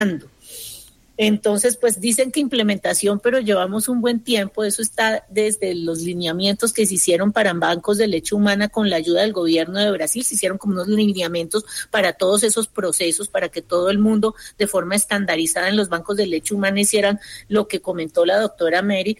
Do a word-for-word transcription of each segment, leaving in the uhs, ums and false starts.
Entonces, pues dicen que implementación, pero llevamos un buen tiempo. Eso está desde los lineamientos que se hicieron para bancos de leche humana con la ayuda del gobierno de Brasil. Se hicieron como unos lineamientos para todos esos procesos, para que todo el mundo de forma estandarizada en los bancos de leche humana hicieran lo que comentó la doctora Mary.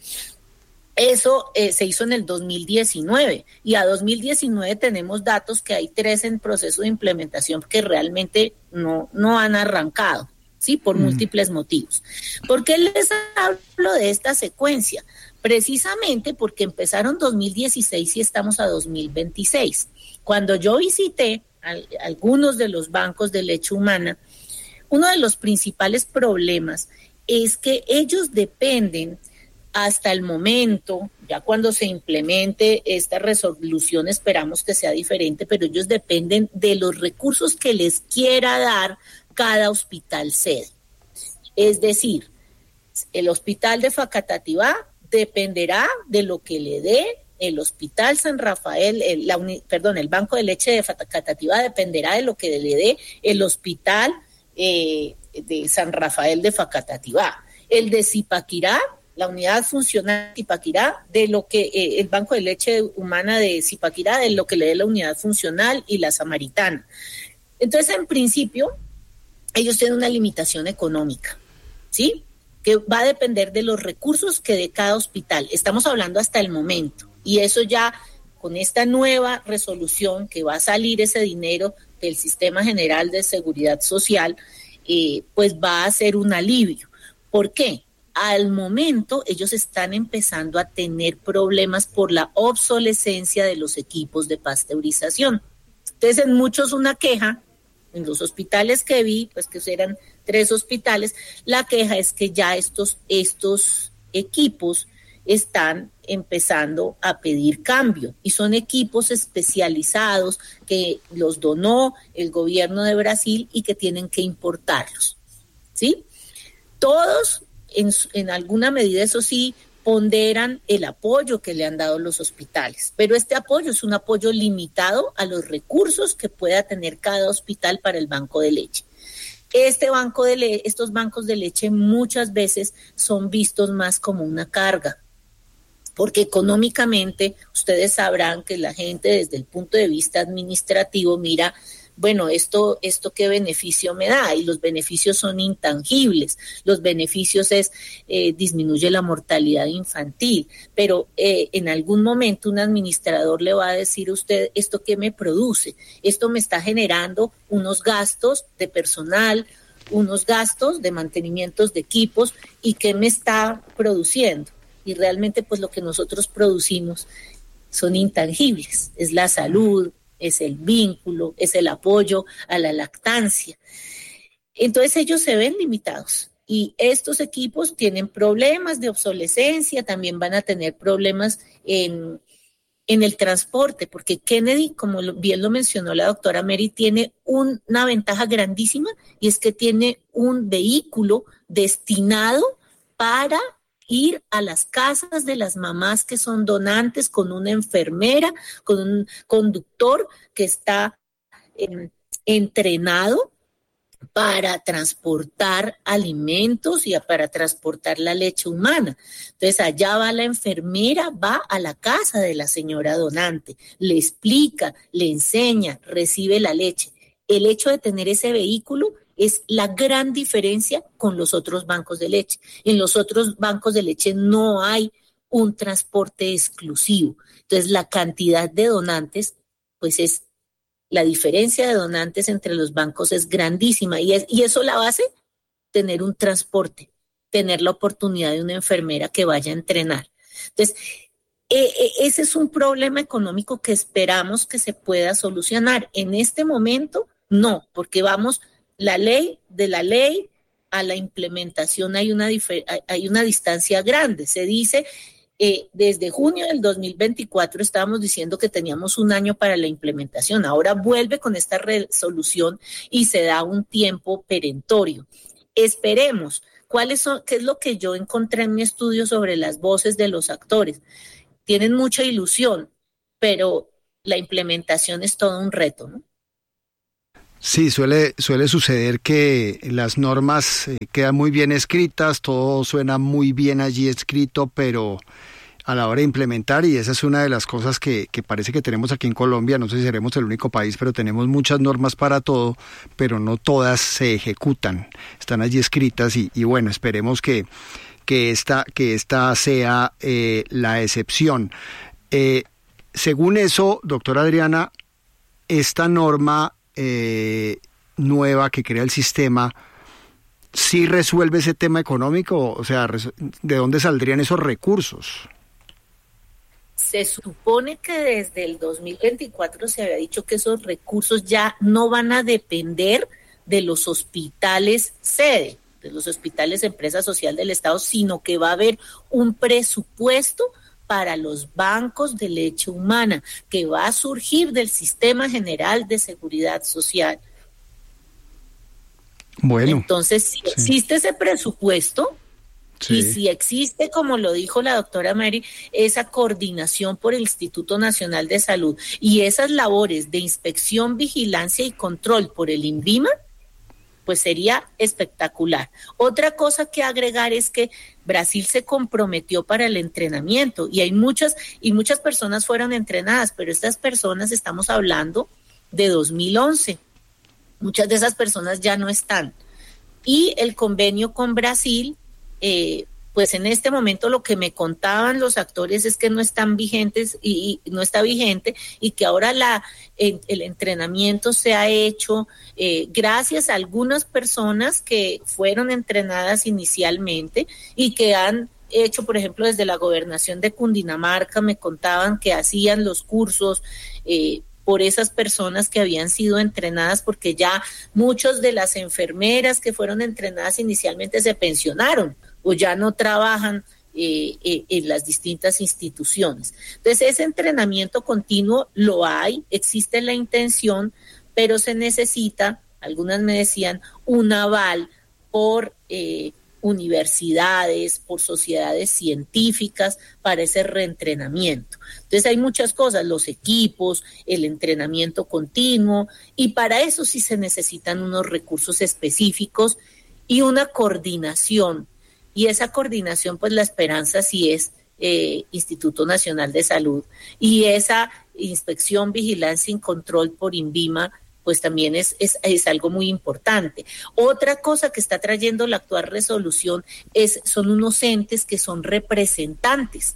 Eso eh, se hizo en el dos mil diecinueve y a dos mil diecinueve tenemos datos que hay tres en proceso de implementación que realmente no, no han arrancado. Sí, por mm. múltiples motivos. ¿Por qué les hablo de esta secuencia? Precisamente porque empezaron dos mil dieciséis y estamos a dos mil veintiséis. Cuando yo visité a, a algunos de los bancos de leche humana, uno de los principales problemas es que ellos dependen hasta el momento, ya cuando se implemente esta resolución esperamos que sea diferente, pero ellos dependen de los recursos que les quiera dar cada hospital sede. Es decir, el hospital de Facatativá dependerá de lo que le dé el hospital San Rafael, el, la uni, perdón, el banco de leche de Facatativá dependerá de lo que le dé el hospital eh, de San Rafael de Facatativá. El de Zipaquirá, la unidad funcional de Zipaquirá, de lo que eh, el banco de leche humana de Zipaquirá, de lo que le dé la unidad funcional y la samaritana. Entonces, en principio, ellos tienen una limitación económica, ¿sí? Que va a depender de los recursos que dé cada hospital. Estamos hablando hasta el momento. Y eso ya, con esta nueva resolución que va a salir ese dinero del Sistema General de Seguridad Social, eh, pues va a ser un alivio. ¿Por qué? Al momento ellos están empezando a tener problemas por la obsolescencia de los equipos de pasteurización. Entonces, en muchos una queja. En los hospitales que vi, pues que eran tres hospitales, la queja es que ya estos, estos equipos están empezando a pedir cambio y son equipos especializados que los donó el gobierno de Brasil y que tienen que importarlos, ¿sí? Todos, en, en alguna medida, eso sí, ponderan el apoyo que le han dado los hospitales, pero este apoyo es un apoyo limitado a los recursos que pueda tener cada hospital para el banco de leche. Este banco de le- estos bancos de leche muchas veces son vistos más como una carga, porque económicamente ustedes sabrán que la gente desde el punto de vista administrativo mira, bueno, esto, esto qué beneficio me da, y los beneficios son intangibles. Los beneficios es, eh, disminuye la mortalidad infantil, pero eh, en algún momento un administrador le va a decir a usted, ¿esto qué me produce? Esto me está generando unos gastos de personal, unos gastos de mantenimientos de equipos, ¿y qué me está produciendo? Y realmente pues lo que nosotros producimos son intangibles, es la salud, es el vínculo, es el apoyo a la lactancia. Entonces ellos se ven limitados y estos equipos tienen problemas de obsolescencia, también van a tener problemas en, en el transporte, porque Kennedy, como lo, bien lo mencionó la doctora Mary, tiene un, una ventaja grandísima y es que tiene un vehículo destinado para ir a las casas de las mamás que son donantes con una enfermera, con un conductor que está eh, entrenado para transportar alimentos y para transportar la leche humana. Entonces allá va la enfermera, va a la casa de la señora donante, le explica, le enseña, recibe la leche. El hecho de tener ese vehículo es la gran diferencia con los otros bancos de leche. En los otros bancos de leche no hay un transporte exclusivo. Entonces, la cantidad de donantes, pues es, la diferencia de donantes entre los bancos es grandísima. Y, es, y eso la base, tener un transporte, tener la oportunidad de una enfermera que vaya a entrenar. Entonces, eh, eh, ese es un problema económico que esperamos que se pueda solucionar. En este momento, no, porque vamos... La ley, de la ley a la implementación hay una, difer- hay una distancia grande. Se dice, eh, desde junio del dos mil veinticuatro estábamos diciendo que teníamos un año para la implementación. Ahora vuelve con esta resolución y se da un tiempo perentorio. Esperemos. ¿Cuáles son, qué es lo que yo encontré en mi estudio sobre las voces de los actores? Tienen mucha ilusión, pero la implementación es todo un reto, ¿no? Sí, suele, suele suceder que las normas eh, quedan muy bien escritas, todo suena muy bien allí escrito, pero a la hora de implementar, y esa es una de las cosas que, que parece que tenemos aquí en Colombia, no sé si seremos el único país, pero tenemos muchas normas para todo, pero no todas se ejecutan, están allí escritas y, y bueno, esperemos que, que, esta, que esta sea eh, la excepción. Eh, según eso, doctora Adriana, esta norma eh, nueva que crea el sistema, ¿sí resuelve ese tema económico? O sea, ¿de dónde saldrían esos recursos? Se supone que desde el dos mil veinticuatro se había dicho que esos recursos ya no van a depender de los hospitales sede, de los hospitales empresa social del Estado, sino que va a haber un presupuesto para los bancos de leche humana, que va a surgir del Sistema General de Seguridad Social. Bueno. Entonces, si sí. existe ese presupuesto, sí. y si existe, como lo dijo la doctora Mary, esa coordinación por el Instituto Nacional de Salud y esas labores de inspección, vigilancia y control por el INVIMA, pues sería espectacular. Otra cosa que agregar es que Brasil se comprometió para el entrenamiento y hay muchas, y muchas personas fueron entrenadas, pero estas personas estamos hablando de dos mil once. Muchas de esas personas ya no están. Y el convenio con Brasil, eh, pues en este momento lo que me contaban los actores es que no están vigentes y, y no está vigente y que ahora la el, el entrenamiento se ha hecho eh, gracias a algunas personas que fueron entrenadas inicialmente y que han hecho, por ejemplo, desde la gobernación de Cundinamarca, me contaban que hacían los cursos eh, por esas personas que habían sido entrenadas, porque ya muchos de las enfermeras que fueron entrenadas inicialmente se pensionaron o ya no trabajan eh, eh, en las distintas instituciones. Entonces, ese entrenamiento continuo lo hay, existe la intención, pero se necesita, algunas me decían, un aval por eh, universidades, por sociedades científicas para ese reentrenamiento. Entonces hay muchas cosas, los equipos, el entrenamiento continuo, y para eso sí se necesitan unos recursos específicos y una coordinación. Y esa coordinación, pues la esperanza sí es eh, Instituto Nacional de Salud, y esa inspección, vigilancia y control por INVIMA, pues también es, es, es algo muy importante. Otra cosa que está trayendo la actual resolución es, son unos entes que son representantes.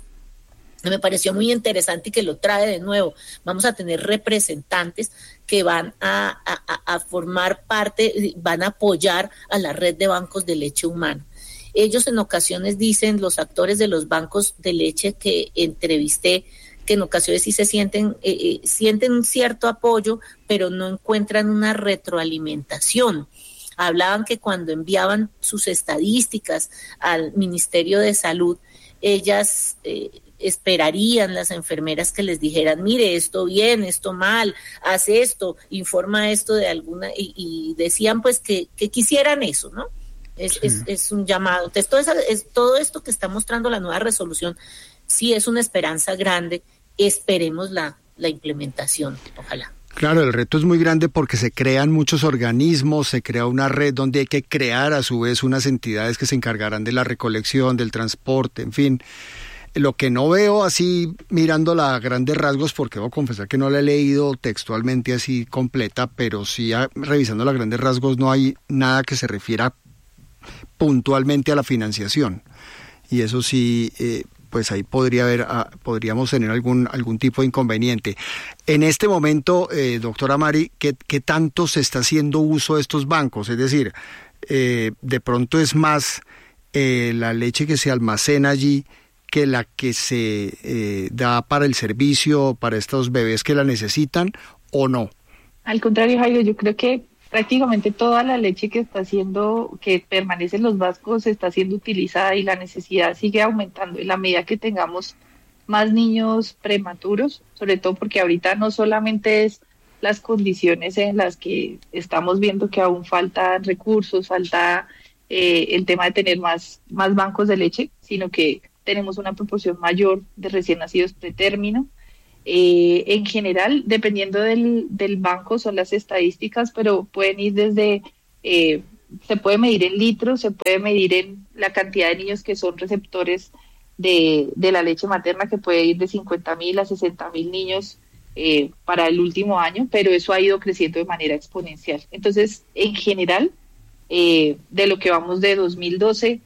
Me pareció muy interesante y que lo trae de nuevo. Vamos a tener representantes que van a, a, a formar parte, van a apoyar a la red de bancos de leche humana. Ellos en ocasiones dicen, los actores de los bancos de leche que entrevisté, que en ocasiones sí se sienten, eh, eh, sienten un cierto apoyo, pero no encuentran una retroalimentación. Hablaban que cuando enviaban sus estadísticas al Ministerio de Salud, ellas eh, esperarían, las enfermeras, que les dijeran, mire, esto bien, esto mal, haz esto, informa esto de alguna, y, y decían pues que, que quisieran eso, ¿no? Es, sí. es, es un llamado. Entonces, todo, esa, es, todo esto que está mostrando la nueva resolución sí es una esperanza grande. Esperemos la, la implementación, ojalá. Claro, el reto es muy grande porque se crean muchos organismos, se crea una red donde hay que crear a su vez unas entidades que se encargarán de la recolección, del transporte, en fin. Lo que no veo así mirándola a grandes rasgos, porque debo confesar que no la he leído textualmente así completa, pero sí a, revisándola a grandes rasgos no hay nada que se refiera puntualmente a la financiación. Y eso sí, eh, pues ahí podría haber, ah, podríamos tener algún algún tipo de inconveniente. En este momento, eh, doctora Mari, ¿qué, ¿qué tanto se está haciendo uso de estos bancos? Es decir, eh, de pronto es más eh, la leche que se almacena allí que la que se eh, da para el servicio, para estos bebés que la necesitan, ¿o no? Al contrario, Jairo, yo creo que prácticamente toda la leche que está siendo, que permanece en los bancos, está siendo utilizada y la necesidad sigue aumentando en la medida que tengamos más niños prematuros, sobre todo porque ahorita no solamente es las condiciones en las que estamos viendo que aún faltan recursos, falta eh, el tema de tener más, más bancos de leche, sino que tenemos una proporción mayor de recién nacidos pretérmino. Eh, en general, dependiendo del, del banco, son las estadísticas, pero pueden ir desde, eh, se puede medir en litros, se puede medir en la cantidad de niños que son receptores de, de la leche materna, que puede ir de cincuenta mil a sesenta mil niños eh, para el último año, pero eso ha ido creciendo de manera exponencial. Entonces, en general, eh, de lo que vamos de dos mil doce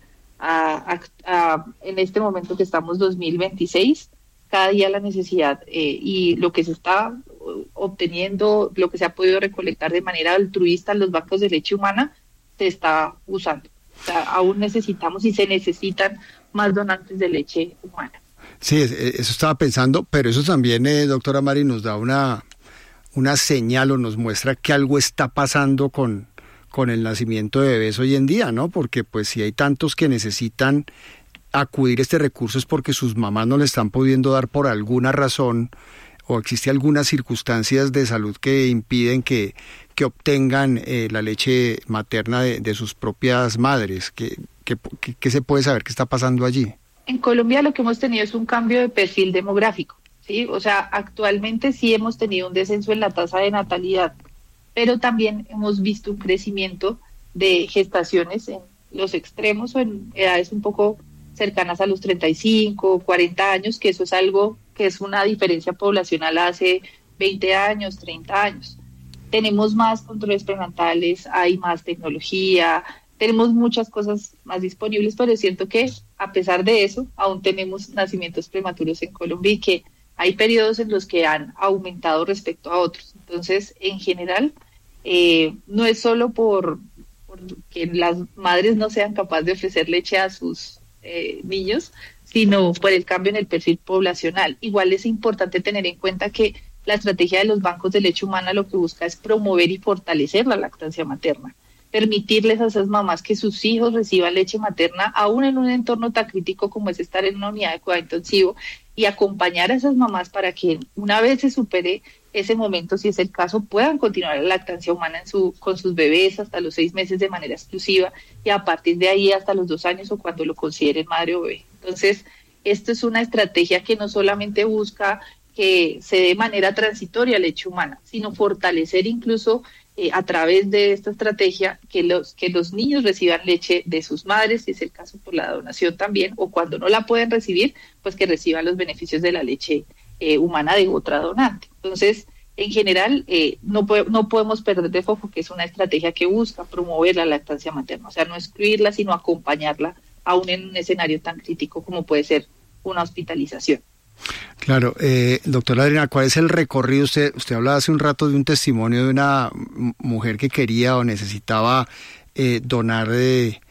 a, a, a en este momento que estamos dos mil veintiséis, cada día la necesidad eh, y lo que se está obteniendo, lo que se ha podido recolectar de manera altruista en los bancos de leche humana, se está usando. O sea, aún necesitamos y se necesitan más donantes de leche humana. Sí, eso estaba pensando, pero eso también, eh, doctora Mari, nos da una, una señal o nos muestra que algo está pasando con, con el nacimiento de bebés hoy en día, ¿no? Porque pues si hay tantos que necesitan acudir a este recurso es porque sus mamás no le están pudiendo dar por alguna razón o existe algunas circunstancias de salud que impiden que, que obtengan eh, la leche materna de, de sus propias madres. ¿Qué, qué, qué se puede saber qué está pasando allí? En Colombia lo que hemos tenido es un cambio de perfil demográfico, ¿sí? O sea, actualmente sí hemos tenido un descenso en la tasa de natalidad, pero también hemos visto un crecimiento de gestaciones en los extremos o en edades un poco cercanas a los treinta y cinco, cuarenta años, que eso es algo que es una diferencia poblacional hace veinte años, treinta años. Tenemos más controles prenatales, hay más tecnología, tenemos muchas cosas más disponibles, pero siento que a pesar de eso, aún tenemos nacimientos prematuros en Colombia y que hay periodos en los que han aumentado respecto a otros. Entonces, en general, eh, no es solo por, por que las madres no sean capaces de ofrecer leche a sus Eh, niños, sino por el cambio en el perfil poblacional. Igual es importante tener en cuenta que la estrategia de los bancos de leche humana lo que busca es promover y fortalecer la lactancia materna, permitirles a esas mamás que sus hijos reciban leche materna aún en un entorno tan crítico como es estar en una unidad de cuidado intensivo, y acompañar a esas mamás para que una vez se supere ese momento, si es el caso, puedan continuar la lactancia humana en su, con sus bebés hasta los seis meses de manera exclusiva y a partir de ahí hasta los dos años o cuando lo consideren madre o bebé. Entonces, esto es una estrategia que no solamente busca que se dé de manera transitoria leche humana, sino fortalecer incluso eh, a través de esta estrategia que los, que los niños reciban leche de sus madres, si es el caso por la donación también, o cuando no la pueden recibir, pues que reciban los beneficios de la leche Eh, humana de otra donante. Entonces, en general, eh, no, po- no podemos perder de foco que es una estrategia que busca promover la lactancia materna, o sea, no excluirla, sino acompañarla, aún en un escenario tan crítico como puede ser una hospitalización. Claro, eh, doctora Adriana, ¿cuál es el recorrido? Usted, usted hablaba hace un rato de un testimonio de una m- mujer que quería o necesitaba eh, donar de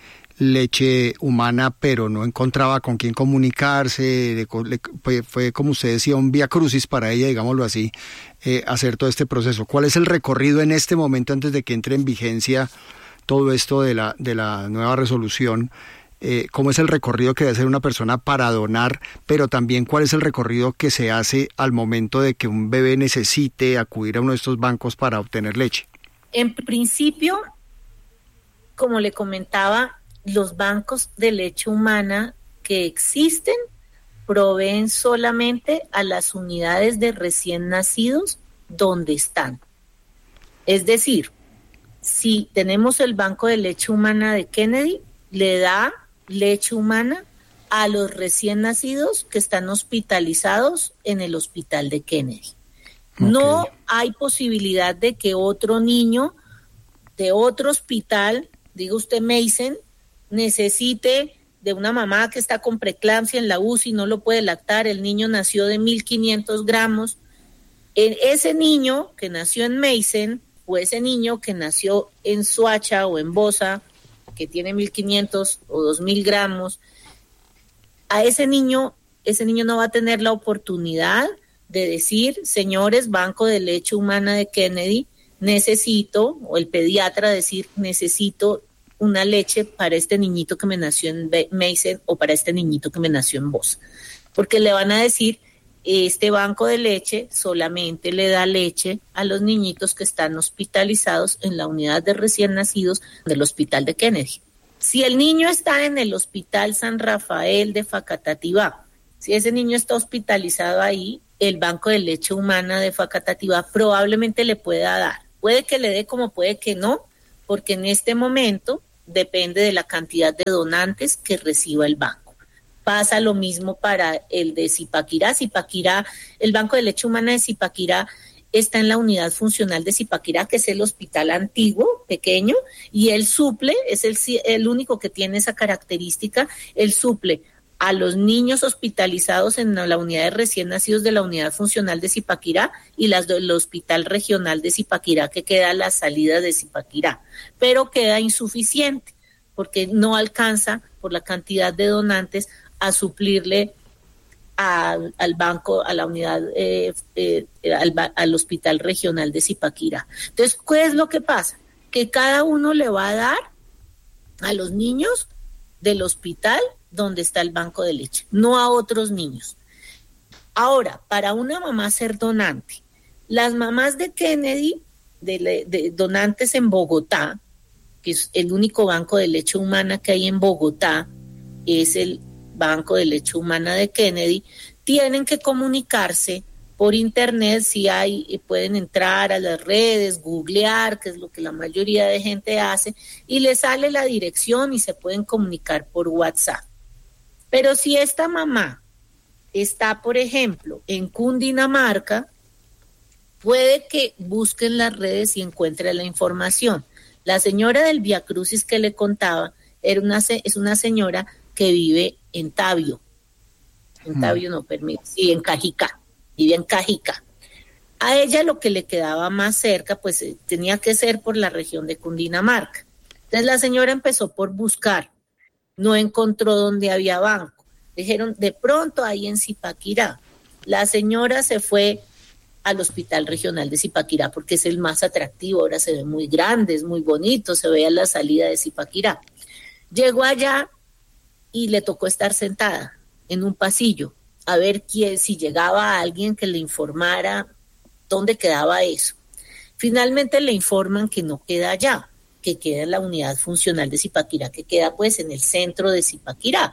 leche humana, pero no encontraba con quién comunicarse, le, le, fue, fue, como usted decía, un vía crucis para ella, digámoslo así, eh, hacer todo este proceso. ¿Cuál es el recorrido en este momento antes de que entre en vigencia todo esto de la, de la nueva resolución? Eh, ¿Cómo es el recorrido que debe hacer una persona para donar, pero también cuál es el recorrido que se hace al momento de que un bebé necesite acudir a uno de estos bancos para obtener leche? En principio, como le comentaba, los bancos de leche humana que existen proveen solamente a las unidades de recién nacidos donde están. Es decir, si tenemos el banco de leche humana de Kennedy, le da leche humana a los recién nacidos que están hospitalizados en el hospital de Kennedy. Okay. No hay posibilidad de que otro niño de otro hospital, diga usted Mason, necesite de una mamá que está con preeclampsia en la U C I, no lo puede lactar, el niño nació de mil quinientos gramos, en ese niño que nació en Mason o ese niño que nació en Soacha o en Bosa, que tiene mil quinientos o dos mil gramos, a ese niño, ese niño no va a tener la oportunidad de decir, señores, Banco de Leche Humana de Kennedy, necesito, o el pediatra decir, necesito una leche para este niñito que me nació en Mason o para este niñito que me nació en Bosa. Porque le van a decir, este banco de leche solamente le da leche a los niñitos que están hospitalizados en la unidad de recién nacidos del hospital de Kennedy. Si el niño está en el hospital San Rafael de Facatativá, si ese niño está hospitalizado ahí, el Banco de Leche Humana de Facatativá probablemente le pueda dar. Puede que le dé como puede que no, porque en este momento depende de la cantidad de donantes que reciba el banco. Pasa lo mismo para el de Zipaquirá. Zipaquirá, el Banco de Leche Humana de Zipaquirá está en la unidad funcional de Zipaquirá, que es el hospital antiguo, pequeño, y él suple, es el, el único que tiene esa característica, él suple a los niños hospitalizados en la unidad de recién nacidos de la unidad funcional de Zipaquirá y las del hospital regional de Zipaquirá, que queda a la salida de Zipaquirá, pero queda insuficiente porque no alcanza por la cantidad de donantes a suplirle a, al banco, a la unidad, eh, eh, al, al hospital regional de Zipaquirá. Entonces, ¿qué es lo que pasa? Que cada uno le va a dar a los niños del hospital donde está el banco de leche, no a otros niños. Ahora, para una mamá ser donante, las mamás de Kennedy, de, de donantes en Bogotá, que es el único banco de leche humana que hay en Bogotá, es el Banco de Leche Humana de Kennedy, tienen que comunicarse por internet, si hay, pueden entrar a las redes, googlear, que es lo que la mayoría de gente hace, y les sale la dirección y se pueden comunicar por WhatsApp. Pero si esta mamá está, por ejemplo, en Cundinamarca, puede que busquen las redes y encuentre la información. La señora del Via Crucis que le contaba era una, es una señora que vive en Tabio. En Tabio no permite, sí, en Cajicá, vive en Cajicá. A ella lo que le quedaba más cerca, pues tenía que ser por la región de Cundinamarca. Entonces la señora empezó por buscar. No encontró donde había banco. Dijeron, de pronto ahí en Zipaquirá. La señora se fue al Hospital Regional de Zipaquirá porque es el más atractivo, ahora se ve muy grande, es muy bonito, se ve a la salida de Zipaquirá. Llegó allá y le tocó estar sentada en un pasillo a ver quién, si llegaba alguien que le informara dónde quedaba eso. Finalmente le informan que no queda allá, que queda en la unidad funcional de Zipaquirá, que queda pues en el centro de Zipaquirá.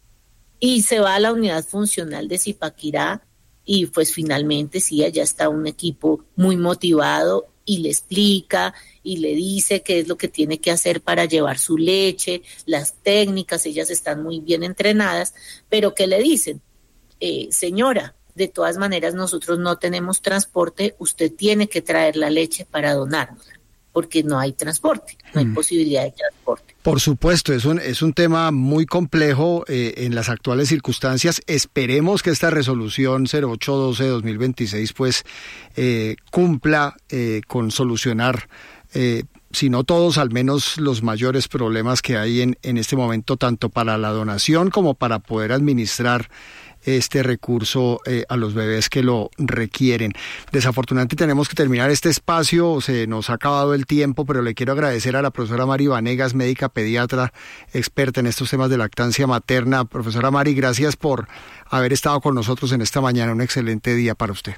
Y se va a la unidad funcional de Zipaquirá y pues finalmente sí, allá está un equipo muy motivado y le explica y le dice qué es lo que tiene que hacer para llevar su leche, las técnicas, ellas están muy bien entrenadas, pero ¿qué le dicen? Eh, señora, de todas maneras nosotros no tenemos transporte, usted tiene que traer la leche para donárnosla, porque no hay transporte, no hay mm. posibilidad de transporte. Por supuesto, es un, es un tema muy complejo eh, en las actuales circunstancias. Esperemos que esta resolución cero ocho doce dos mil veintiséis pues eh, cumpla eh, con solucionar, eh, si no todos, al menos los mayores problemas que hay en, en este momento, tanto para la donación como para poder administrar este recurso eh, a los bebés que lo requieren. Desafortunadamente tenemos que terminar este espacio, se nos ha acabado el tiempo, pero le quiero agradecer a la profesora Mari Vanegas, médica pediatra, experta en estos temas de lactancia materna. Profesora Mari, gracias por haber estado con nosotros en esta mañana. Un excelente día para usted.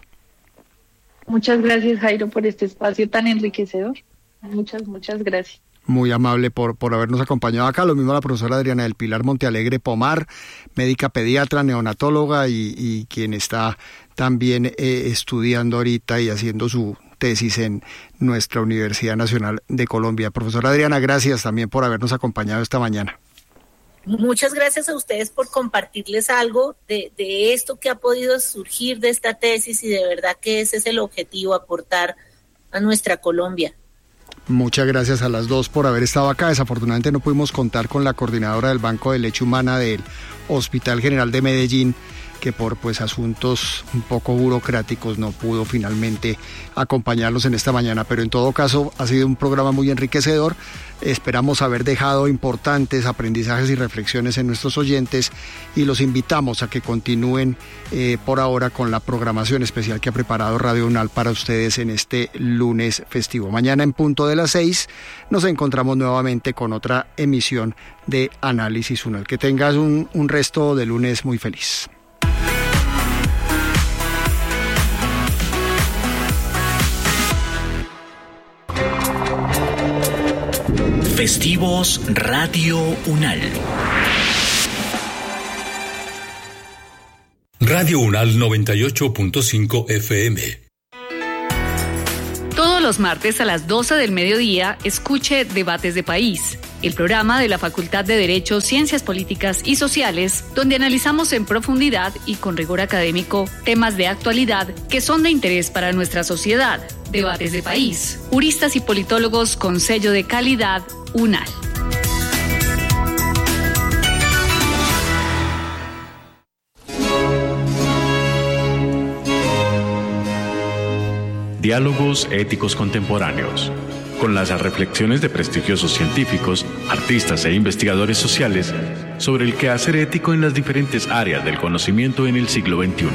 Muchas gracias, Jairo, por este espacio tan enriquecedor. Muchas, muchas gracias. Muy amable por, por habernos acompañado acá. Lo mismo a la profesora Adriana del Pilar Montealegre Pomar, médica pediatra, neonatóloga y, y quien está también eh, estudiando ahorita y haciendo su tesis en nuestra Universidad Nacional de Colombia. Profesora Adriana, gracias también por habernos acompañado esta mañana. Muchas gracias a ustedes por compartirles algo de, de esto que ha podido surgir de esta tesis y de verdad que ese es el objetivo, aportar a nuestra Colombia. Muchas gracias a las dos por haber estado acá. Desafortunadamente no pudimos contar con la coordinadora del Banco de Leche Humana del Hospital General de Medellín, que por pues asuntos un poco burocráticos no pudo finalmente acompañarlos en esta mañana, pero en todo caso ha sido un programa muy enriquecedor. Esperamos haber dejado importantes aprendizajes y reflexiones en nuestros oyentes y los invitamos a que continúen eh, por ahora con la programación especial que ha preparado Radio UNAL para ustedes en este lunes festivo. Mañana en punto de las seis nos encontramos nuevamente con otra emisión de Análisis UNAL. Que tengas un, un resto de lunes muy feliz. Festivos Radio UNAL. Radio Unal noventa y ocho punto cinco F M. Todos los martes a las doce del mediodía, escuche Debates de País, el programa de la Facultad de Derecho, Ciencias Políticas y Sociales, donde analizamos en profundidad y con rigor académico temas de actualidad que son de interés para nuestra sociedad. Debates de País, juristas y politólogos con sello de calidad UNAL. Diálogos éticos contemporáneos, con las reflexiones de prestigiosos científicos, artistas e investigadores sociales sobre el quehacer ético en las diferentes áreas del conocimiento en el siglo veintiuno.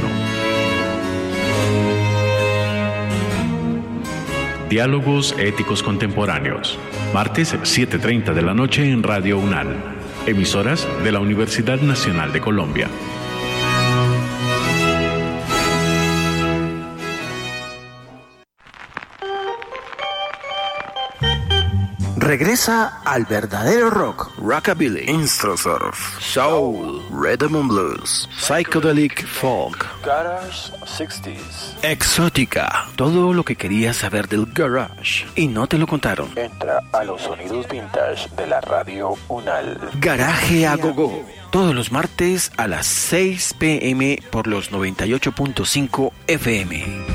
Diálogos éticos contemporáneos, martes siete y treinta de la noche en Radio UNAL, emisoras de la Universidad Nacional de Colombia. Regresa al verdadero rock, rockabilly, Instrasurf, soul, rhythm and blues, psychedelic folk, garage sesenta, exótica, todo lo que querías saber del garage y no te lo contaron. Entra a los sonidos vintage de la Radio Unal. Garaje a Gogo, todos los martes a las seis pe eme por los noventa y ocho punto cinco F M.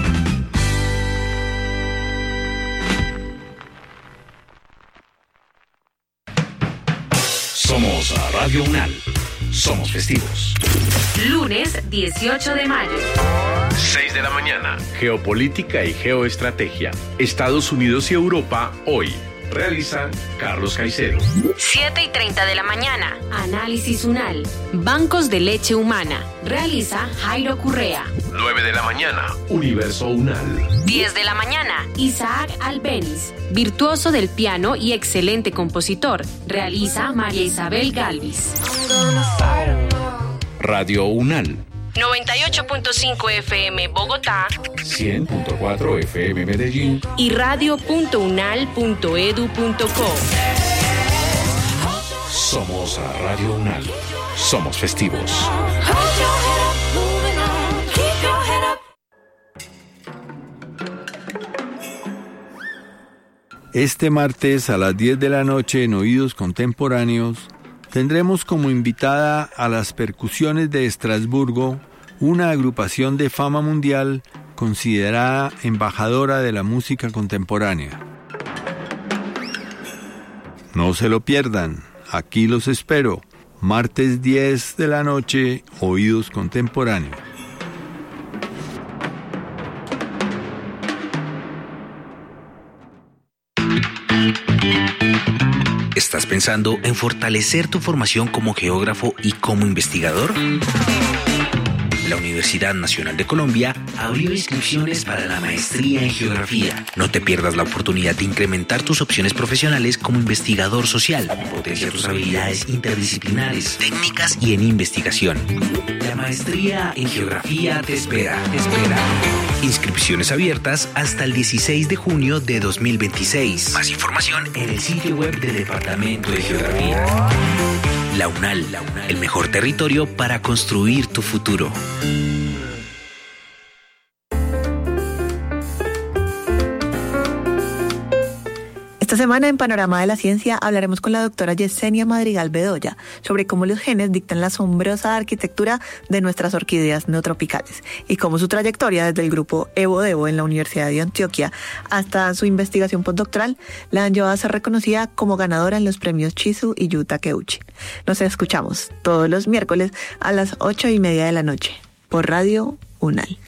Somos Radio Unal. Somos festivos. Lunes dieciocho de mayo. seis de la mañana. Geopolítica y geoestrategia. Estados Unidos y Europa hoy. Realiza Carlos Caicedo. siete y treinta de la mañana. Análisis UNAL. Bancos de leche humana. Realiza Jairo Currea. nueve de la mañana. Universo UNAL. diez de la mañana. Isaac Albeniz. Virtuoso del piano y excelente compositor. Realiza María Isabel Galvis. Radio UNAL. noventa y ocho punto cinco F M Bogotá. cien punto cuatro F M Medellín. Y radio punto unal punto edu punto co. Somos Radio Unal. Somos festivos. Este martes a las diez de la noche en Oídos Contemporáneos tendremos como invitada a las Percusiones de Estrasburgo, una agrupación de fama mundial considerada embajadora de la música contemporánea. No se lo pierdan, aquí los espero, martes diez de la noche, Oídos Contemporáneos. ¿Estás pensando en fortalecer tu formación como geógrafo y como investigador? La Universidad Nacional de Colombia abrió inscripciones para la maestría en geografía. No te pierdas la oportunidad de incrementar tus opciones profesionales como investigador social, potenciar tus habilidades interdisciplinares, técnicas y en investigación. La maestría en geografía te espera, te espera. Inscripciones abiertas hasta el dieciséis de junio de dos mil veintiséis. Más información en el sitio web del Departamento de Geografía. La UNAL, el mejor territorio para construir tu futuro. Esta semana en Panorama de la Ciencia hablaremos con la doctora Yesenia Madrigal Bedoya sobre cómo los genes dictan la asombrosa arquitectura de nuestras orquídeas neotropicales y cómo su trayectoria desde el grupo Evo Devo en la Universidad de Antioquia hasta su investigación postdoctoral la han llevado a ser reconocida como ganadora en los premios Chizu y Yu Takeuchi. Nos escuchamos todos los miércoles a las ocho y media de la noche por Radio UNAL.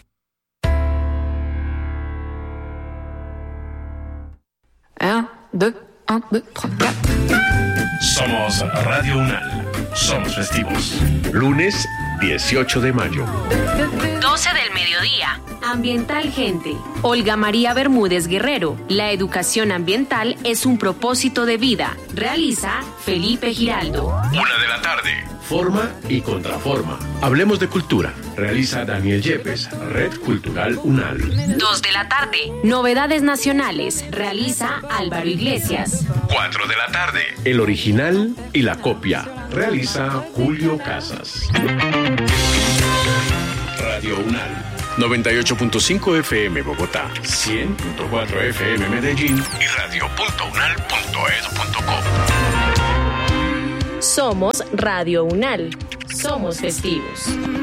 Somos Radio Unal. Somos festivos. Lunes dieciocho de mayo. doce del mediodía. Ambiental Gente. Olga María Bermúdez Guerrero. La educación ambiental es un propósito de vida. Realiza Felipe Giraldo. Una de la tarde. Forma y contraforma. Hablemos de cultura. Realiza Daniel Yepes, Red Cultural UNAL. Dos de la tarde. Novedades nacionales. Realiza Álvaro Iglesias. Cuatro de la tarde. El original y la copia. Realiza Julio Casas. Radio UNAL, noventa y ocho punto cinco F M Bogotá, cien punto cuatro F M Medellín y radio punto unal punto edu punto co. Somos Radio UNAL. Somos festivos.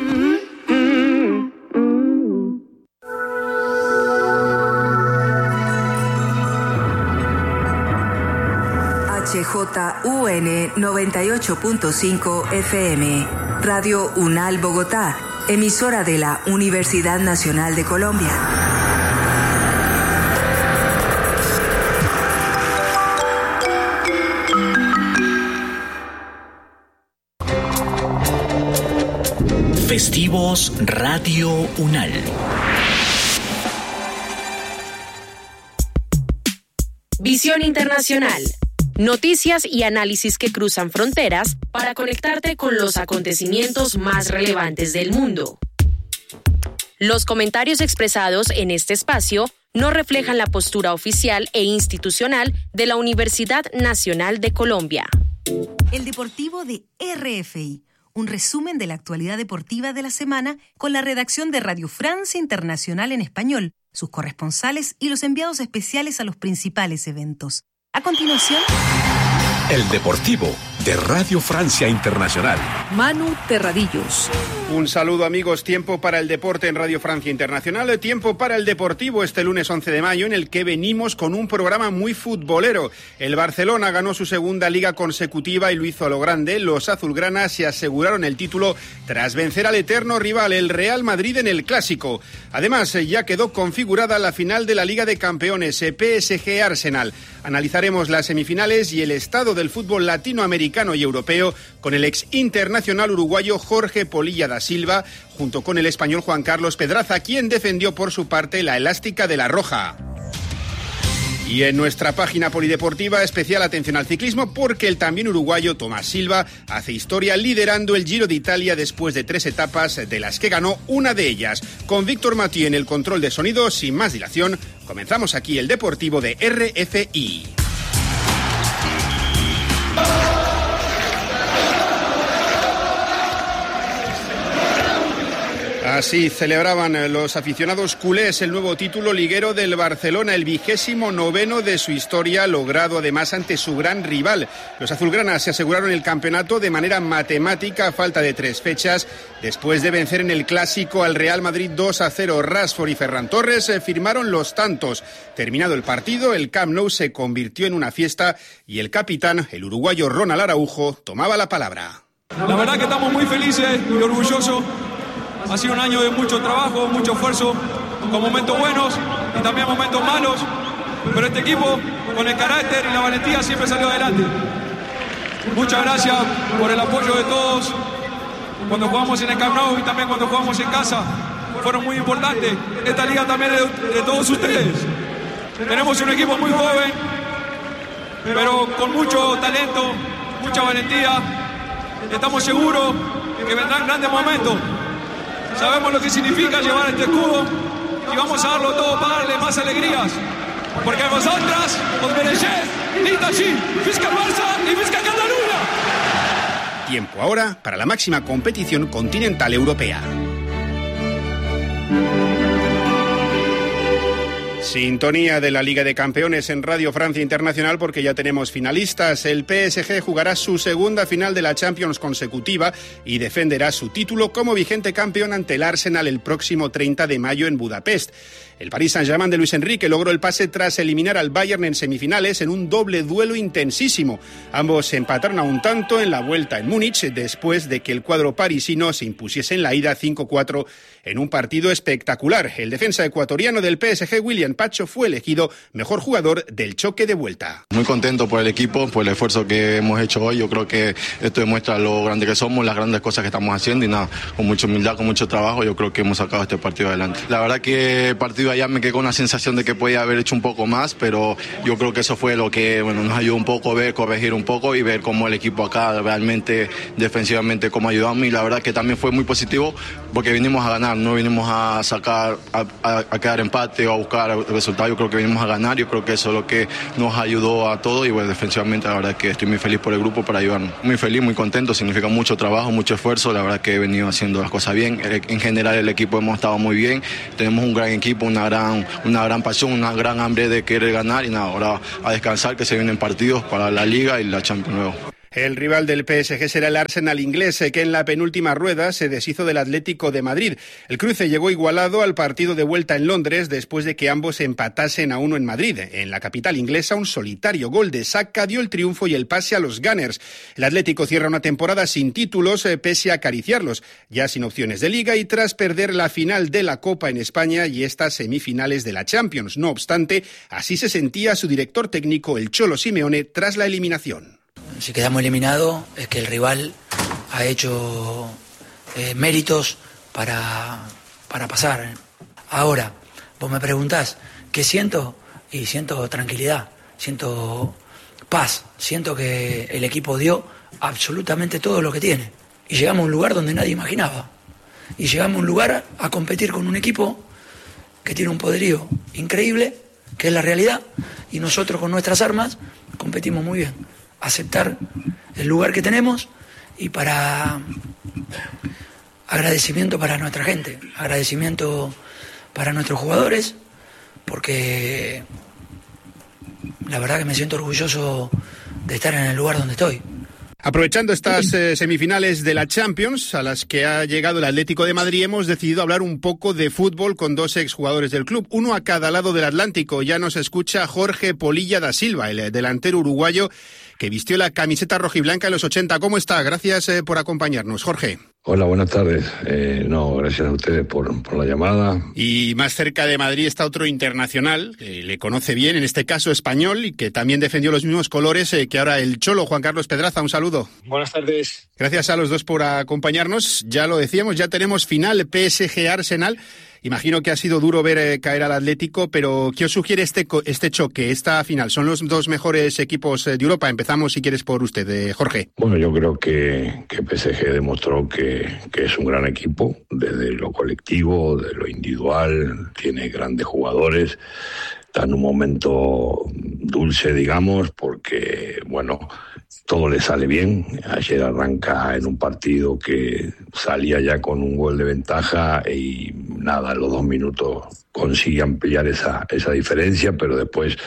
H J U N noventa y ocho punto cinco F M, Radio UNAL Bogotá, emisora de la Universidad Nacional de Colombia. Festivos Radio UNAL. Visión Internacional. Noticias y análisis que cruzan fronteras para conectarte con los acontecimientos más relevantes del mundo. Los comentarios expresados en este espacio no reflejan la postura oficial e institucional de la Universidad Nacional de Colombia. El Deportivo de R F I, un resumen de la actualidad deportiva de la semana con la redacción de Radio Francia Internacional en español, sus corresponsales y los enviados especiales a los principales eventos. A continuación, El Deportivo de Radio Francia Internacional. Manu Terradillos. Un saludo, amigos. Tiempo para el deporte en Radio Francia Internacional. Tiempo para el Deportivo este lunes once de mayo, en el que venimos con un programa muy futbolero. El Barcelona ganó su segunda liga consecutiva y lo hizo a lo grande. Los azulgranas se aseguraron el título tras vencer al eterno rival, el Real Madrid, en el Clásico. Además, ya quedó configurada la final de la Liga de Campeones, P S G-Arsenal. Analizaremos las semifinales y el estado del fútbol latinoamericano y europeo con el ex internacional uruguayo Jorge Polilla da Silva, junto con el español Juan Carlos Pedraza, quien defendió por su parte la elástica de la Roja. Y en nuestra página polideportiva, especial atención al ciclismo, porque el también uruguayo Tomás Silva hace historia liderando el Giro de Italia después de tres etapas, de las que ganó una de ellas. Con Víctor Matí en el control de sonido, sin más dilación, comenzamos aquí el Deportivo de R F I. Así celebraban los aficionados culés el nuevo título liguero del Barcelona, el vigésimo noveno de su historia, logrado además ante su gran rival. Los azulgranas se aseguraron el campeonato de manera matemática a falta de tres fechas, después de vencer en el Clásico al Real Madrid dos a cero. Rashford y Ferran Torres firmaron los tantos. Terminado el partido, el Camp Nou se convirtió en una fiesta y el capitán, el uruguayo Ronald Araujo, tomaba la palabra. La verdad que estamos muy felices y orgullosos. Ha sido un año de mucho trabajo, mucho esfuerzo, con momentos buenos y también momentos malos, pero este equipo, con el carácter y la valentía, siempre salió adelante. Muchas gracias por el apoyo de todos cuando jugamos en el Camp Nou y también cuando jugamos en casa. Fueron muy importantes. Esta liga también es de, de todos ustedes. Tenemos un equipo muy joven, pero con mucho talento, mucha valentía. Estamos seguros que vendrán grandes momentos. Sabemos lo que significa llevar este escudo y vamos a darlo todo para darle más alegrías. Porque vosotras os merecéis, Nita sí, Fiscal Barça y Fiscal Cataluña. Tiempo ahora para la máxima competición continental europea. Sintonía de la Liga de Campeones en Radio Francia Internacional, porque ya tenemos finalistas. El P S G jugará su segunda final de la Champions consecutiva y defenderá su título como vigente campeón ante el Arsenal el próximo treinta de mayo en Budapest. El Paris Saint-Germain de Luis Enrique logró el pase tras eliminar al Bayern en semifinales en un doble duelo intensísimo. Ambos empataron a un tanto en la vuelta en Múnich, después de que el cuadro parisino se impusiese en la ida cinco cuatro en un partido espectacular. El defensa ecuatoriano del P S G, William Pacho, fue elegido mejor jugador del choque de vuelta. Muy contento por el equipo, por el esfuerzo que hemos hecho hoy. Yo creo que esto demuestra lo grande que somos, las grandes cosas que estamos haciendo, y nada, con mucha humildad, con mucho trabajo, yo creo que hemos sacado este partido adelante. La verdad que el partido allá me quedé con una sensación de que podía haber hecho un poco más, pero yo creo que eso fue lo que bueno, nos ayudó un poco a ver, corregir un poco y ver cómo el equipo acá realmente defensivamente cómo ayudamos, y la verdad que también fue muy positivo porque vinimos a ganar, no vinimos a sacar, a, a, a quedar empate o a buscar resultado, yo creo que venimos a ganar, yo creo que eso es lo que nos ayudó a todos y bueno, defensivamente la verdad que estoy muy feliz por el grupo para ayudarnos. Muy feliz, muy contento, significa mucho trabajo, mucho esfuerzo, la verdad que he venido haciendo las cosas bien. En general el equipo hemos estado muy bien, tenemos un gran equipo, una gran, una gran pasión, una gran hambre de querer ganar y nada, ahora a descansar que se vienen partidos para la Liga y la Champions luego. El rival del P S G será el Arsenal inglés, que en la penúltima rueda se deshizo del Atlético de Madrid. El cruce llegó igualado al partido de vuelta en Londres después de que ambos empatasen a uno en Madrid. En la capital inglesa, un solitario gol de Saka dio el triunfo y el pase a los Gunners. El Atlético cierra una temporada sin títulos, pese a acariciarlos, ya sin opciones de Liga y tras perder la final de la Copa en España y estas semifinales de la Champions. No obstante, así se sentía su director técnico, el Cholo Simeone, tras la eliminación. Si quedamos eliminados es que el rival ha hecho eh, méritos para, para pasar. Ahora, vos me preguntás, ¿qué siento? Y siento tranquilidad, siento paz, siento que el equipo dio absolutamente todo lo que tiene. Y llegamos a un lugar donde nadie imaginaba. Y llegamos a un lugar a competir con un equipo que tiene un poderío increíble, que es la realidad, y nosotros con nuestras armas competimos muy bien. Aceptar el lugar que tenemos y para agradecimiento para nuestra gente, agradecimiento para nuestros jugadores, porque la verdad que me siento orgulloso de estar en el lugar donde estoy. Aprovechando estas eh, semifinales de la Champions a las que ha llegado el Atlético de Madrid, hemos decidido hablar un poco de fútbol con dos exjugadores del club, uno a cada lado del Atlántico. Ya nos escucha Jorge Polilla da Silva, el delantero uruguayo que vistió la camiseta rojiblanca en los ochenta. ¿Cómo está? Gracias eh, por acompañarnos, Jorge. Hola, buenas tardes. Eh, no, gracias a ustedes por, por la llamada. Y más cerca de Madrid está otro internacional, que le conoce bien, en este caso español, y que también defendió los mismos colores eh, que ahora el Cholo, Juan Carlos Pedraza. Un saludo. Buenas tardes. Gracias a los dos por acompañarnos. Ya lo decíamos, ya tenemos final P S G-Arsenal. Imagino que ha sido duro ver eh, caer al Atlético, pero ¿qué os sugiere este, este choque, esta final? ¿Son los dos mejores equipos eh, de Europa? Empezamos, si quieres, por usted, eh, Jorge. Bueno, yo creo que, que P S G demostró que, que es un gran equipo, desde lo colectivo, de lo individual, tiene grandes jugadores, está en un momento dulce, digamos, porque, bueno, todo le sale bien. Ayer arranca en un partido que salía ya con un gol de ventaja y nada, a los dos minutos consigue ampliar esa, esa diferencia, pero después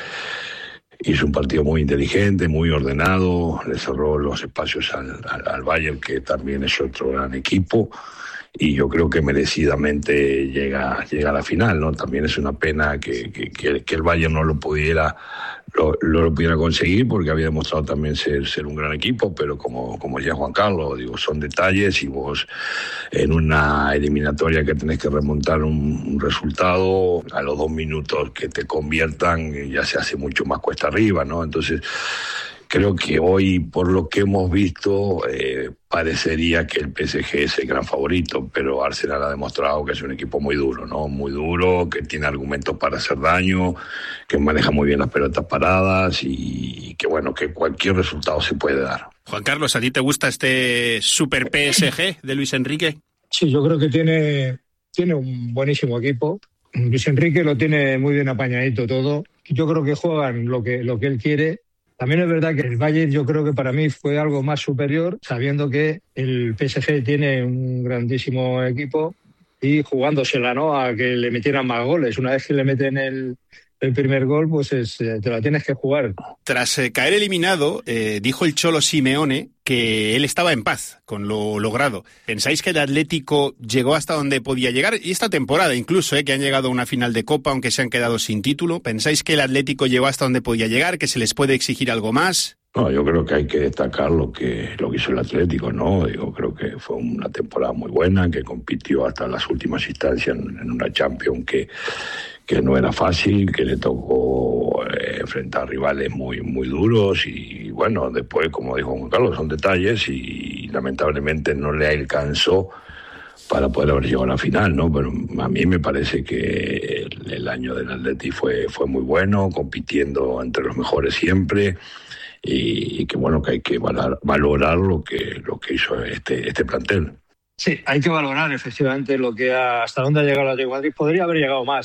hizo un partido muy inteligente, muy ordenado, le cerró los espacios al, al, al Bayern, que también es otro gran equipo, y yo creo que merecidamente llega, llega a la final, ¿no? También es una pena que, que, que, que el Bayern no lo pudiera Lo, lo pudiera conseguir, porque había demostrado también ser, ser un gran equipo, pero como, como decía Juan Carlos, digo, son detalles, y vos en una eliminatoria que tenés que remontar un, un resultado, a los dos minutos que te conviertan ya se hace mucho más cuesta arriba, ¿no? Entonces creo que hoy, por lo que hemos visto, eh, parecería que el P S G es el gran favorito, pero Arsenal ha demostrado que es un equipo muy duro, ¿no? Muy duro, que tiene argumentos para hacer daño, que maneja muy bien las pelotas paradas y que, bueno, que cualquier resultado se puede dar. Juan Carlos, ¿a ti te gusta este super P S G de Luis Enrique? Sí, yo creo que tiene, tiene un buenísimo equipo. Luis Enrique lo tiene muy bien apañadito todo. Yo creo que juegan lo que, lo que él quiere. También es verdad que el Bayern, yo creo que para mí fue algo más superior, sabiendo que el P S G tiene un grandísimo equipo y jugándosela, ¿no?, a que le metieran más goles. Una vez que le meten el, el primer gol, pues es, te la tienes que jugar. Tras eh, caer eliminado, eh, dijo el Cholo Simeone que él estaba en paz con lo logrado. ¿Pensáis que el Atlético llegó hasta donde podía llegar? Y esta temporada incluso, eh, que han llegado a una final de Copa, aunque se han quedado sin título. ¿Pensáis que el Atlético llegó hasta donde podía llegar, que se les puede exigir algo más? No, yo creo que hay que destacar lo que lo que hizo el Atlético, ¿no? Digo, creo que fue una temporada muy buena, que compitió hasta las últimas instancias en, en una Champions que, que no era fácil, que le tocó eh, enfrentar rivales muy, muy duros y, bueno, después, como dijo Juan Carlos, son detalles y lamentablemente no le alcanzó para poder haber llegado a la final, ¿no? Pero a mí me parece que el, el año del Atleti fue, fue muy bueno, compitiendo entre los mejores siempre. Y, y que bueno, que hay que valorar, valorar lo que lo que hizo este este plantel. Sí, hay que valorar efectivamente lo que ha, hasta dónde ha llegado el Atlético de Madrid. Podría haber llegado más.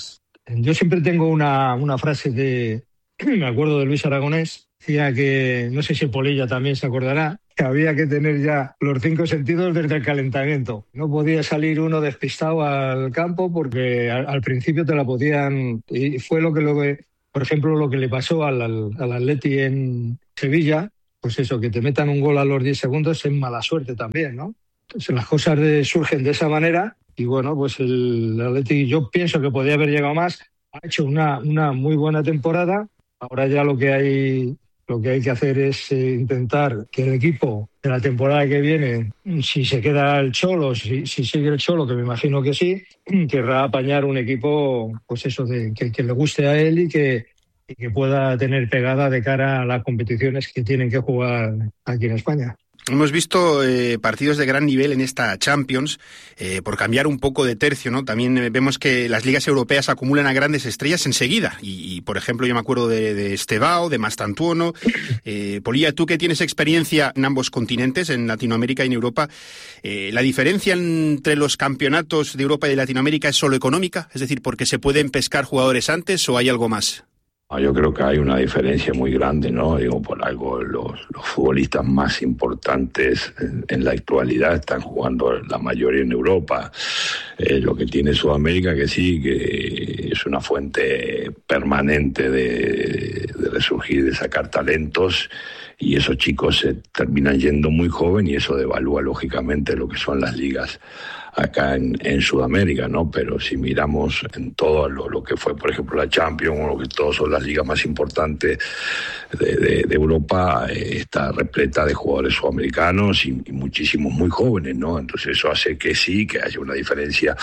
Yo siempre tengo una, una frase de, me acuerdo de Luis Aragonés, decía que, no sé si Polilla también se acordará, que había que tener ya los cinco sentidos desde el calentamiento. No podía salir uno despistado al campo porque al, al principio te la podían... Y fue lo que, lo que, por ejemplo, lo que le pasó al, al, al Atleti en Sevilla, pues eso, que te metan un gol a los diez segundos es mala suerte también, ¿no? Entonces las cosas de, surgen de esa manera y bueno, pues el Atleti yo pienso que podía haber llegado más, ha hecho una, una muy buena temporada, ahora ya lo que hay... Lo que hay que hacer es eh, intentar que el equipo de la temporada que viene, si se queda el Cholo, si, si sigue el Cholo, que me imagino que sí, querrá apañar un equipo, pues eso, de, que, que le guste a él y que, y que pueda tener pegada de cara a las competiciones que tienen que jugar aquí en España. Hemos visto eh, partidos de gran nivel en esta Champions, eh, por cambiar un poco de tercio, ¿no? También eh, vemos que las ligas europeas acumulan a grandes estrellas enseguida. Y, y por ejemplo, yo me acuerdo de, de Estevao, de Mastantuono. Eh, Polilla, tú que tienes experiencia en ambos continentes, en Latinoamérica y en Europa, eh, ¿la diferencia entre los campeonatos de Europa y de Latinoamérica es solo económica? Es decir, ¿porque se pueden pescar jugadores antes o hay algo más? Yo creo que hay una diferencia muy grande, ¿no? Digo, por algo los, los futbolistas más importantes en, en la actualidad están jugando la mayoría en Europa. Eh, lo que tiene Sudamérica, que sí, que es una fuente permanente de, de resurgir, de sacar talentos, y esos chicos se terminan yendo muy joven y eso devalúa lógicamente lo que son las ligas acá en, en Sudamérica, ¿no? Pero si miramos en todo lo, lo que fue, por ejemplo, la Champions, o lo que todos son las ligas más importantes de, de, de Europa, eh, está repleta de jugadores sudamericanos y, y muchísimos muy jóvenes, ¿no? Entonces eso hace que sí, que haya una diferencia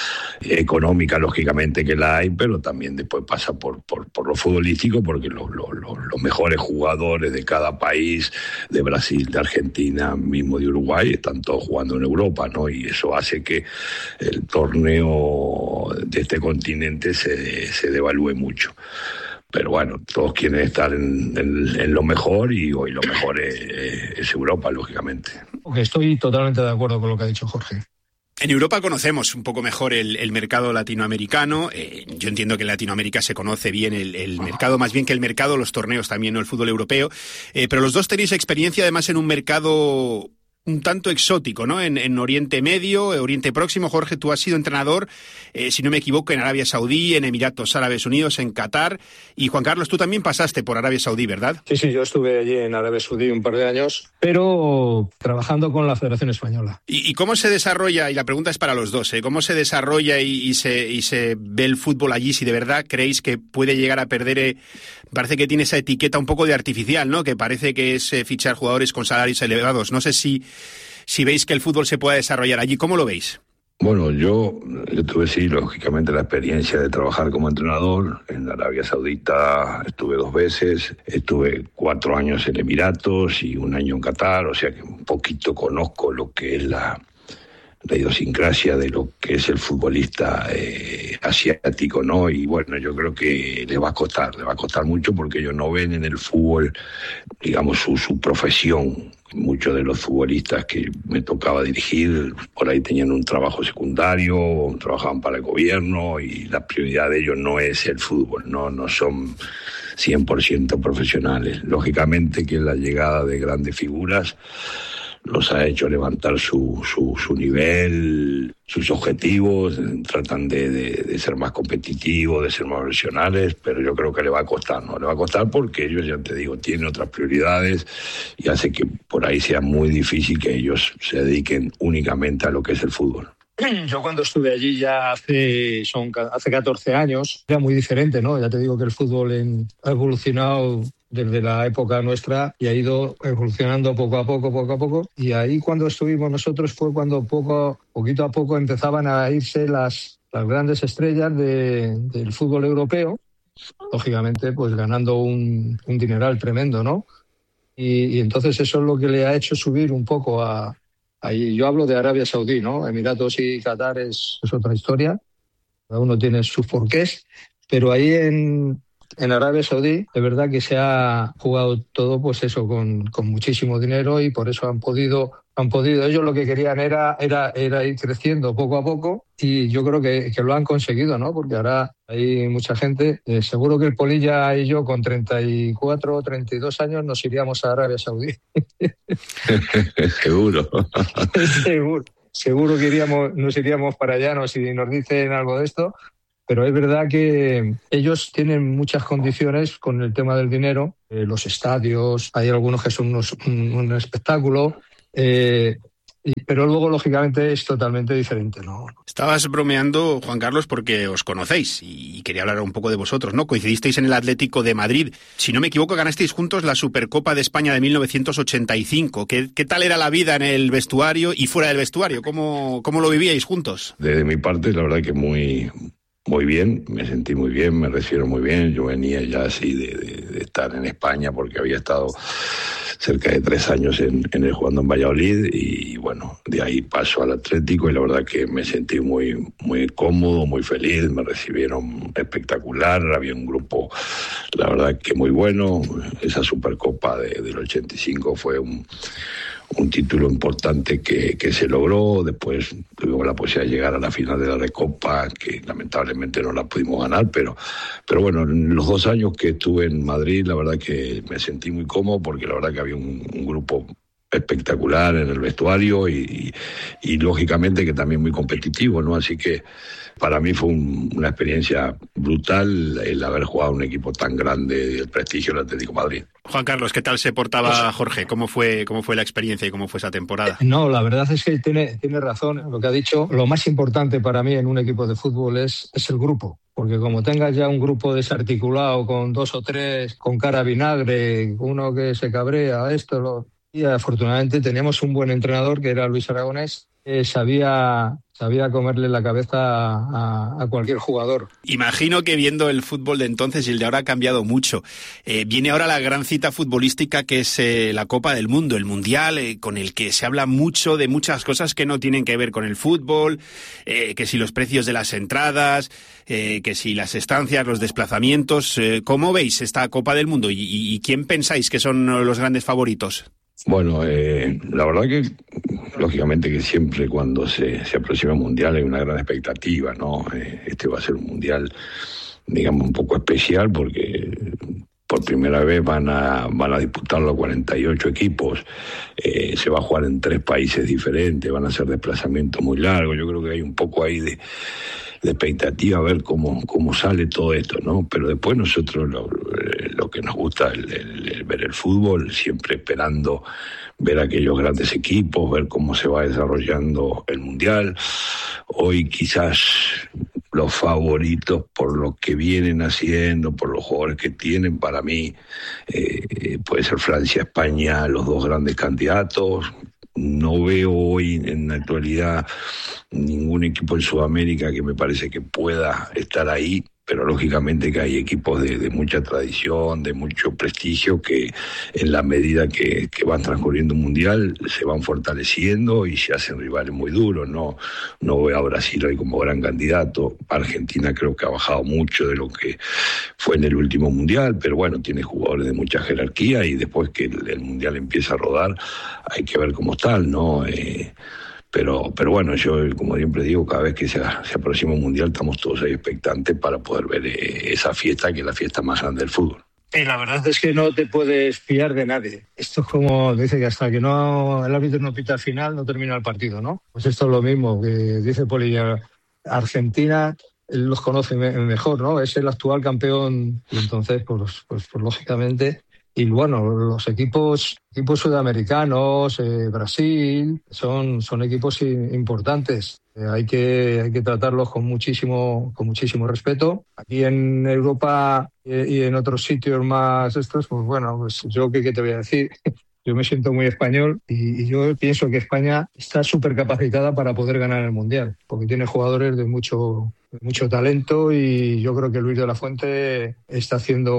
económica, lógicamente que la hay, pero también después pasa por, por, por lo futbolístico, porque los, los, los, los mejores jugadores de cada país, de Brasil, de Argentina, mismo de Uruguay, están todos jugando en Europa, ¿no? Y eso hace que el torneo de este continente se, se devalúe mucho. Pero bueno, todos quieren estar en, en, en lo mejor y hoy lo mejor es, es Europa, lógicamente. Estoy totalmente de acuerdo con lo que ha dicho Jorge. En Europa conocemos un poco mejor el, el mercado latinoamericano. Eh, yo entiendo que en Latinoamérica se conoce bien el, el mercado, más bien que el mercado, los torneos también, no el fútbol europeo. Eh, pero los dos tenéis experiencia además en un mercado un tanto exótico, ¿no? En, en Oriente Medio, Oriente Próximo. Jorge, tú has sido entrenador, eh, si no me equivoco, en Arabia Saudí, en Emiratos Árabes Unidos, en Qatar. Y Juan Carlos, tú también pasaste por Arabia Saudí, ¿verdad? Sí, sí, yo estuve allí en Arabia Saudí un par de años, pero trabajando con la Federación Española. ¿Y, y cómo se desarrolla, y la pregunta es para los dos, ¿eh? ¿Cómo se desarrolla y, y, se, y se ve el fútbol allí? Si de verdad creéis que puede llegar a perder, eh, parece que tiene esa etiqueta un poco de artificial, ¿no? Que parece que es eh, fichar jugadores con salarios elevados. No sé si... Si veis que el fútbol se pueda desarrollar allí, ¿cómo lo veis? Bueno, yo, yo tuve, sí, lógicamente la experiencia de trabajar como entrenador. En Arabia Saudita estuve dos veces, estuve cuatro años en Emiratos y un año en Qatar, o sea que un poquito conozco lo que es la, la idiosincrasia de lo que es el futbolista eh, asiático, ¿no? Y bueno, yo creo que le va a costar, le va a costar mucho porque ellos no ven en el fútbol, digamos, su, su profesión. Muchos de los futbolistas que me tocaba dirigir, por ahí tenían un trabajo secundario, trabajaban para el gobierno y la prioridad de ellos no es el fútbol, no, no son cien por ciento profesionales. Lógicamente que la llegada de grandes figuras los ha hecho levantar su, su, su nivel, sus objetivos, tratan de, de, de ser más competitivos, de ser más profesionales, pero yo creo que le va a costar, ¿no? Le va a costar porque ellos, ya te digo, tienen otras prioridades y hace que por ahí sea muy difícil que ellos se dediquen únicamente a lo que es el fútbol. Yo cuando estuve allí ya hace, son, hace catorce años, era muy diferente, ¿no? Ya te digo que el fútbol en, ha evolucionado desde la época nuestra y ha ido evolucionando poco a poco, poco a poco. Y ahí cuando estuvimos nosotros fue cuando poco, poquito a poco empezaban a irse las, las grandes estrellas de, del fútbol europeo, lógicamente pues ganando un, un dineral tremendo, ¿no? Y, y entonces eso es lo que le ha hecho subir un poco a... Ahí yo hablo de Arabia Saudí, ¿no? Emiratos y Qatar es, es otra historia. Cada uno tiene sus porqués. Pero ahí en, en Arabia Saudí, de verdad que se ha jugado todo, pues eso, con, con muchísimo dinero y por eso han podido han podido. Ellos lo que querían era, era, era ir creciendo poco a poco y yo creo que, que lo han conseguido, ¿no? Porque ahora hay mucha gente, eh, seguro que el Polilla y yo con treinta y cuatro o treinta y dos años nos iríamos a Arabia Saudí. Seguro. Seguro. Seguro que iríamos, nos iríamos para allá, no, si nos dicen algo de esto. Pero es verdad que ellos tienen muchas condiciones con el tema del dinero, eh, los estadios, hay algunos que son unos, un, un espectáculo, eh, y, pero luego, lógicamente, es totalmente diferente, ¿no? Estabas bromeando, Juan Carlos, porque os conocéis y quería hablar un poco de vosotros, ¿no? Coincidisteis en el Atlético de Madrid. Si no me equivoco, ganasteis juntos la Supercopa de España de mil novecientos ochenta y cinco. ¿Qué, qué tal era la vida en el vestuario y fuera del vestuario? ¿Cómo, cómo lo vivíais juntos? Desde mi parte, la verdad que muy... Muy bien, me sentí muy bien, me refiero muy bien. Yo venía ya así de, de, de estar en España porque había estado cerca de tres años en, en el jugando en Valladolid y bueno, de ahí paso al Atlético y la verdad que me sentí muy, muy cómodo, muy feliz, me recibieron espectacular, había un grupo, la verdad que muy bueno. Esa Supercopa de, del ochenta y cinco fue un... un título importante que, que se logró. Después tuvimos la posibilidad de llegar a la final de la Recopa, que lamentablemente no la pudimos ganar, pero, pero bueno, en los dos años que estuve en Madrid, la verdad que me sentí muy cómodo, porque la verdad que había un, un grupo espectacular en el vestuario y, y, y lógicamente que también muy competitivo, ¿no? Así que para mí fue un, una experiencia brutal el haber jugado un equipo tan grande del prestigio del Atlético de Madrid. Juan Carlos, ¿qué tal se portaba Jorge? ¿Cómo fue, cómo fue la experiencia y cómo fue esa temporada? No, la verdad es que tiene, tiene razón lo que ha dicho. Lo más importante para mí en un equipo de fútbol es, es el grupo. Porque como tengas ya un grupo desarticulado con dos o tres, con cara a vinagre, uno que se cabrea, esto, lo... Y afortunadamente teníamos un buen entrenador que era Luis Aragonés, que sabía, sabía comerle la cabeza a, a cualquier jugador. Imagino que viendo el fútbol de entonces y el de ahora ha cambiado mucho. Eh, viene ahora la gran cita futbolística que es eh, la Copa del Mundo, el Mundial, eh, con el que se habla mucho de muchas cosas que no tienen que ver con el fútbol, eh, que si los precios de las entradas, eh, que si las estancias, los desplazamientos. Eh, ¿Cómo veis esta Copa del Mundo y, y, y quién pensáis que son los grandes favoritos? Bueno, eh, la verdad que lógicamente que siempre cuando se, se aproxima el Mundial hay una gran expectativa, ¿no? Eh, este va a ser un Mundial, digamos, un poco especial porque por primera vez van a, van a disputarlo cuarenta y ocho equipos, eh, se va a jugar en tres países diferentes, van a ser desplazamientos muy largos. Yo creo que hay un poco ahí de... de expectativa a ver cómo, cómo sale todo esto, ¿no? Pero después nosotros lo, lo que nos gusta es el, el, el ver el fútbol, siempre esperando ver aquellos grandes equipos, ver cómo se va desarrollando el Mundial. Hoy quizás los favoritos por lo que vienen haciendo, por los jugadores que tienen, para mí eh, puede ser Francia, España, los dos grandes candidatos. No veo hoy en la actualidad ningún equipo en Sudamérica que me parece que pueda estar ahí, pero lógicamente que hay equipos de, de mucha tradición, de mucho prestigio, que en la medida que, que van transcurriendo un mundial se van fortaleciendo y se hacen rivales muy duros. No, no veo a Brasil hoy como gran candidato. Argentina creo que ha bajado mucho de lo que fue en el último mundial, pero bueno, tiene jugadores de mucha jerarquía y después que el, el mundial empieza a rodar hay que ver cómo están, ¿no? Eh, Pero, pero bueno, yo como siempre digo, cada vez que se, se aproxima un mundial estamos todos ahí expectantes para poder ver eh, esa fiesta, que es la fiesta más grande del fútbol. Y la verdad es que no te puedes fiar de nadie. Esto es como, dice que hasta que no el árbitro no pita al final no termina el partido, ¿no? Pues esto es lo mismo que dice Polilla. Argentina los conoce me, mejor, ¿no? Es el actual campeón y entonces, pues, pues, pues lógicamente... Y bueno, los equipos equipos sudamericanos, eh, Brasil, son, son equipos importantes. Eh, hay que hay que tratarlos con muchísimo con muchísimo respeto. Aquí en Europa eh, y en otros sitios más estos, pues bueno, pues yo qué, qué te voy a decir. Yo me siento muy español y, y yo pienso que España está súper capacitada para poder ganar el Mundial, porque tiene jugadores de mucho... mucho talento y yo creo que Luis de la Fuente está haciendo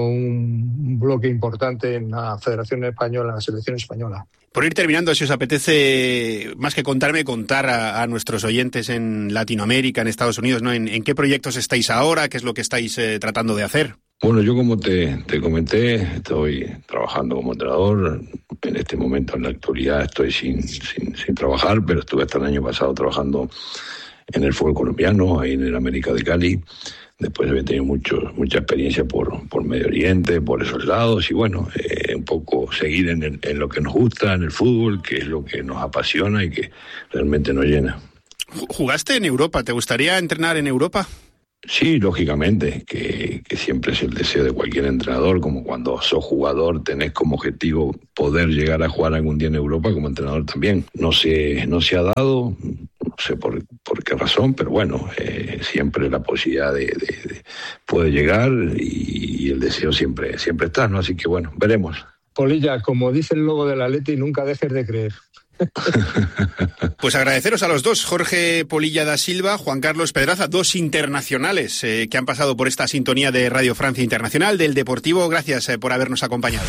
un bloque importante en la Federación Española, en la selección española. Por ir terminando, si os apetece, más que contarme, contar a, a nuestros oyentes en Latinoamérica, en Estados Unidos, ¿no? ¿En, en qué proyectos estáis ahora? ¿Qué es lo que estáis eh, tratando de hacer? Bueno, yo como te, te comenté, estoy trabajando como entrenador. En este momento, en la actualidad, estoy sin, sin, sin trabajar, pero estuve hasta el año pasado trabajando en el fútbol colombiano, ahí en el América de Cali. Después había tenido mucho, mucha experiencia por, por Medio Oriente, por esos lados, y bueno, eh, un poco seguir en, el, en lo que nos gusta, en el fútbol, que es lo que nos apasiona y que realmente nos llena. ¿Jugaste en Europa? ¿Te gustaría entrenar en Europa? Sí, lógicamente, que, que siempre es el deseo de cualquier entrenador, como cuando sos jugador tenés como objetivo poder llegar a jugar algún día en Europa, como entrenador también. No se, no se ha dado, no sé por, por qué razón, pero bueno, eh, siempre la posibilidad de, de, de puede llegar y, y el deseo siempre, siempre está, ¿no? Así que bueno, veremos. Polilla, como dice el logo del Atleti, nunca dejes de creer. Pues agradeceros a los dos, Jorge Polilla da Silva, Juan Carlos Pedraza, dos internacionales eh, que han pasado por esta sintonía de Radio Francia Internacional del Deportivo. Gracias eh, por habernos acompañado.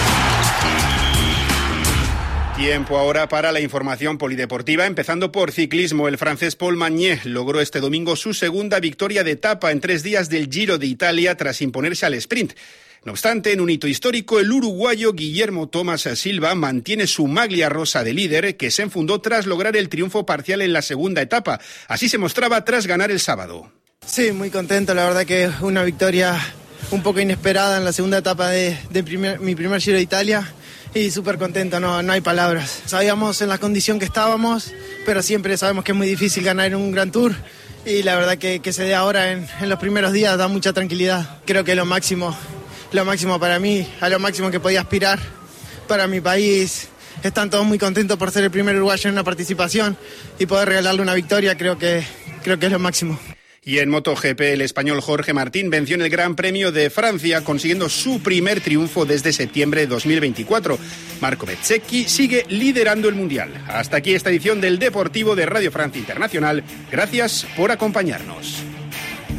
Tiempo ahora para la información polideportiva, empezando por ciclismo. El francés Paul Magnier logró este domingo su segunda victoria de etapa en tres días del Giro de Italia tras imponerse al sprint. No obstante, en un hito histórico, el uruguayo Guillermo Tomás Silva mantiene su maglia rosa de líder, que se enfundó tras lograr el triunfo parcial en la segunda etapa. Así se mostraba tras ganar el sábado. Sí, muy contento, la verdad que una victoria un poco inesperada en la segunda etapa de, de primer, mi primer Giro de Italia. Y súper contento, no, no hay palabras. Sabíamos en la condición que estábamos, pero siempre sabemos que es muy difícil ganar en un Gran Tour. Y la verdad que, que se dé ahora en, en los primeros días da mucha tranquilidad. Creo que lo máximo... lo máximo para mí, a lo máximo que podía aspirar para mi país. Están todos muy contentos por ser el primer uruguayo en una participación y poder regalarle una victoria, creo que, creo que es lo máximo. Y en MotoGP, el español Jorge Martín venció en el Gran Premio de Francia, consiguiendo su primer triunfo desde septiembre de dos mil veinticuatro. Marco Bezzecchi sigue liderando el Mundial. Hasta aquí esta edición del Deportivo de Radio Francia Internacional. Gracias por acompañarnos.